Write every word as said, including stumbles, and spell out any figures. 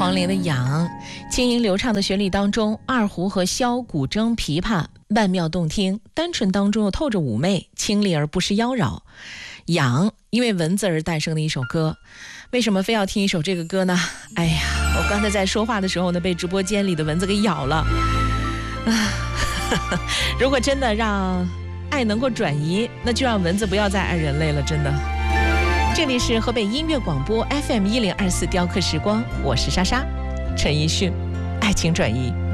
黄连的痒，轻盈流畅的旋律当中，二胡和箫、古筝、琵琶曼妙动听，单纯当中又透着妩媚，清丽而不失妖娆。痒，因为蚊子而诞生的一首歌。为什么非要听一首这个歌呢？哎呀，我刚才在说话的时候呢，被直播间里的蚊子给咬了。啊，如果真的让爱能够转移，那就让蚊子不要再爱人类了，真的。这里是河北音乐广播 F M 一零二四雕刻时光，我是莎莎，陈奕迅，爱情转移。